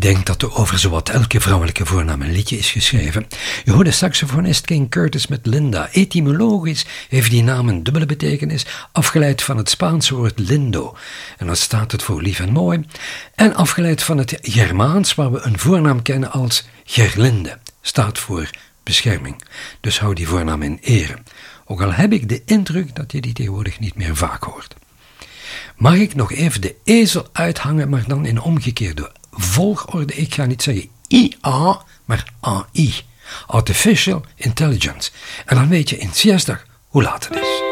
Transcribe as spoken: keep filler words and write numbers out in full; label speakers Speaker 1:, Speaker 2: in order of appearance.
Speaker 1: denk dat er over zowat elke vrouwelijke voornaam een liedje is geschreven. Je hoort de saxofonist King Curtis met Linda. Etymologisch heeft die naam een dubbele betekenis, afgeleid van het Spaanse woord lindo. En dan staat het voor lief en mooi. En afgeleid van het Germaans, waar we een voornaam kennen als Gerlinde. Staat voor bescherming. Dus hou die voornaam in ere. Ook al heb ik de indruk dat je die tegenwoordig niet meer vaak hoort. Mag ik nog even de ezel uithangen, maar dan in omgekeerde volgorde? Ik ga niet zeggen I A, maar A I. Artificial Intelligence. En dan weet je in zestig hoe laat het is.